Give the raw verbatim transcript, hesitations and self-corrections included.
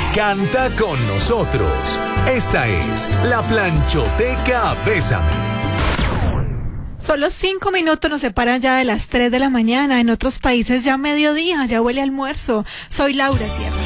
Canta con nosotros. Esta es La Planchoteca Bésame. Solo cinco minutos nos separan ya de las tres de la mañana. En otros países ya mediodía, ya huele a almuerzo. Soy Laura Sierra.